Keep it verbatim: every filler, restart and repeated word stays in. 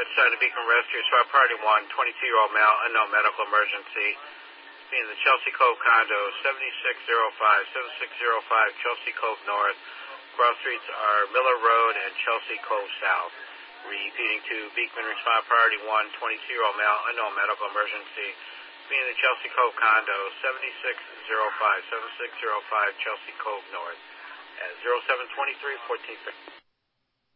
Outside of Beacon Rescue, Spot Party one, twenty-two-year-old male, unknown medical emergency. Being the Chelsea Cove condo, seventy-six oh five, seventy-six oh five Chelsea Cove North. Cross streets are Miller Road and Chelsea Cove South. Repeating to Beekman Response Priority one, twenty-two-year-old male, unknown medical emergency. Being the Chelsea Cove condo, seventy-six oh five, seventy-six oh five Chelsea Cove North. At zero seven two three, fourteen fifty.